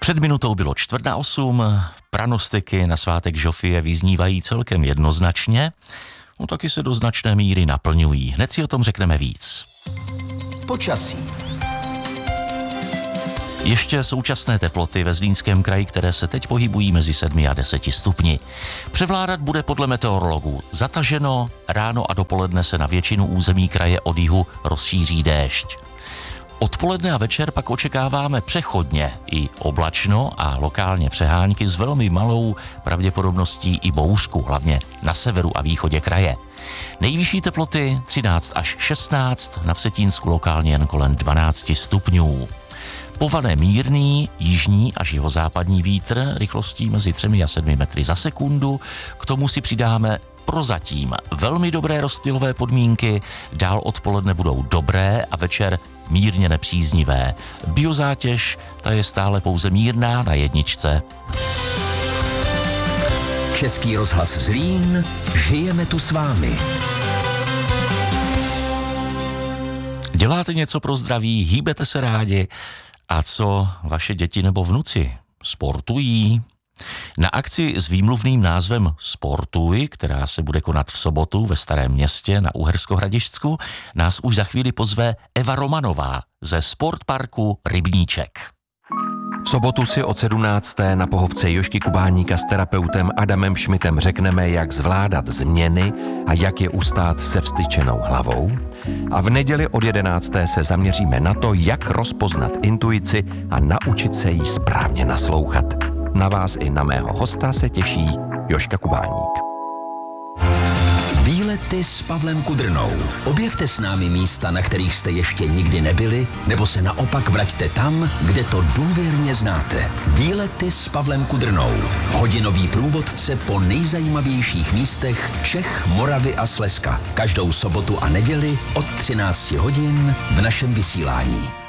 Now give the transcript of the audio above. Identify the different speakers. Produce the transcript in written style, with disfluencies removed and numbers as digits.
Speaker 1: Před minutou bylo 7:45, pranostiky na svátek Žofie vyznívají celkem jednoznačně, no taky se do značné míry naplňují. Hned si o tom řekneme víc.
Speaker 2: Počasí.
Speaker 1: Ještě současné teploty ve Zlínském kraji, které se teď pohybují mezi 7 a 10 stupni. Převládat bude podle meteorologů zataženo, ráno a dopoledne se na většinu území kraje od jihu rozšíří déšť. Odpoledne a večer pak očekáváme přechodně i oblačno a lokálně přehánky s velmi malou pravděpodobností i bouřku, hlavně na severu a východě kraje. Nejvyšší teploty 13 až 16, na Vsetínsku lokálně jen kolem 12 stupňů. Povane mírný jižní až jihozápadní vítr rychlostí mezi 3 a 7 metry za sekundu. K tomu si přidáme prozatím velmi dobré rozptylové podmínky, dál odpoledne budou dobré a večer mírně nepříznivé. Biozátěž, ta je stále pouze mírná na 1.
Speaker 2: Český rozhlas Zlín, žijeme tu s vámi.
Speaker 1: Děláte něco pro zdraví, hýbete se rádi? A co vaše děti nebo vnuci? Sportují? Na akci s výmluvným názvem Sportuj, která se bude konat v sobotu ve Starém Městě na Uherskohradišťsku, nás už za chvíli pozve Eva Romanová ze Sportparku Rybníček.
Speaker 3: V sobotu si od 17. na pohovce Jožky Kubáníka s terapeutem Adamem Šmitem řekneme, jak zvládat změny a jak je ustát se vztyčenou hlavou. A v neděli od 11. se zaměříme na to, jak rozpoznat intuici a naučit se jí správně naslouchat. Na vás i na mého hosta se těší Jožka Kubáník.
Speaker 2: Výlety s Pavlem Kudrnou. Objevte s námi místa, na kterých jste ještě nikdy nebyli, nebo se naopak vraťte tam, kde to důvěrně znáte. Výlety s Pavlem Kudrnou. Hodinový průvodce po nejzajímavějších místech Čech, Moravy a Slezska. Každou sobotu a neděli od 13 hodin v našem vysílání.